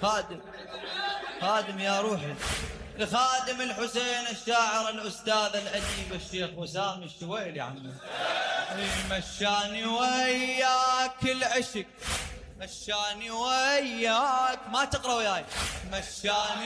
خادم يا روحي، لخادم الحسين الشاعر الأستاذ الأديب الشيخ وسام الشويلي عمي. مشاني وياك العشق، مشاني وياك، ما تقرأ وياي، مشاني